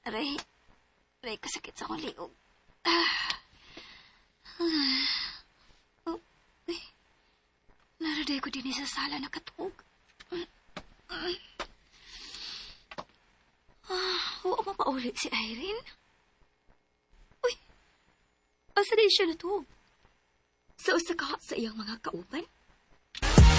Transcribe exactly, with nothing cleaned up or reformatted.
Aray, aray kasakit sa akong liog. Ah. Ah. Oh, eh. Naraday ko din sa sala nakatug. Ah, huwag mapaulit si Irene. Uy, asa din siya natug? Sa usa ka sa iyang mga kauban?